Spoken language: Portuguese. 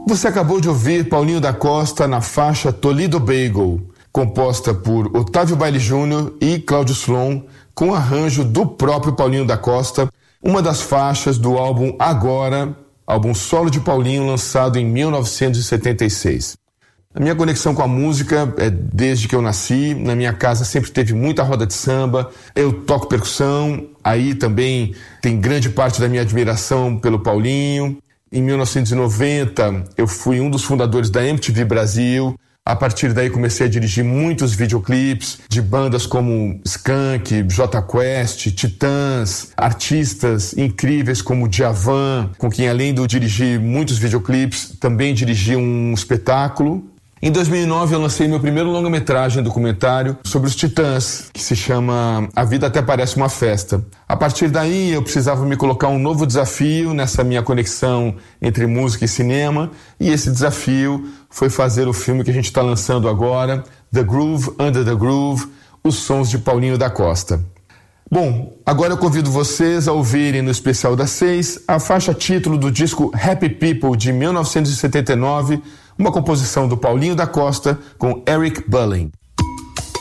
Você acabou de ouvir Paulinho da Costa na faixa Toledo Bagel, composta por Otávio Baile Júnior e Cláudio Slon, com arranjo do próprio Paulinho da Costa, uma das faixas do álbum Agora, álbum solo de Paulinho lançado em 1976. A minha conexão com a música é desde que eu nasci. Na minha casa sempre teve muita roda de samba, eu toco percussão, aí também tem grande parte da minha admiração pelo Paulinho. Em 1990 eu fui um dos fundadores da MTV Brasil. A partir daí comecei a dirigir muitos videoclipes de bandas como Skank, Jota Quest, Titãs, artistas incríveis como Djavan, com quem além de dirigir muitos videoclipes, também dirigi um espetáculo. Em 2009 eu lancei meu primeiro longa-metragem documentário sobre os Titãs, que se chama A Vida Até Parece Uma Festa. A partir daí eu precisava me colocar um novo desafio nessa minha conexão entre música e cinema, e esse desafio foi fazer o filme que a gente está lançando agora, The Groove Under the Groove, os sons de Paulinho da Costa. Bom, agora eu convido vocês a ouvirem no especial das 6 a faixa título do disco Happy People de 1979, uma composição do Paulinho da Costa com Eric Bulling.